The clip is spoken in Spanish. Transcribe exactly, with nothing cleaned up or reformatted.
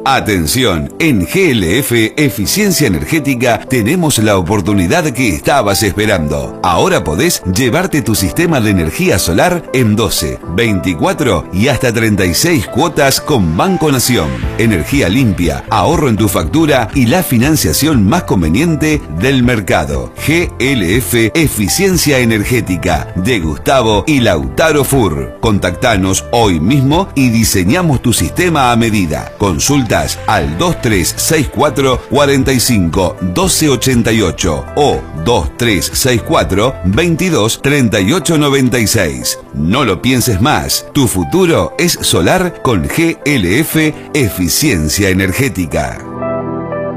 Atención, en G L F Eficiencia Energética tenemos la oportunidad que estabas esperando. Ahora podés llevarte tu sistema de energía solar en doce, veinticuatro y hasta treinta y seis cuotas con Banco Nación. Energía limpia, ahorro en tu factura y la financiación más conveniente del mercado. G L F Eficiencia Energética de Gustavo y Lautaro Fur. Contactanos hoy mismo y diseñamos tu sistema a medida. Consulta al dos tres seis cuatro, cuatro cinco, uno dos ocho ocho o dos tres seis cuatro, veintidós, treinta y ocho noventa y seis. No lo pienses más, tu futuro es solar con G L F Eficiencia Energética.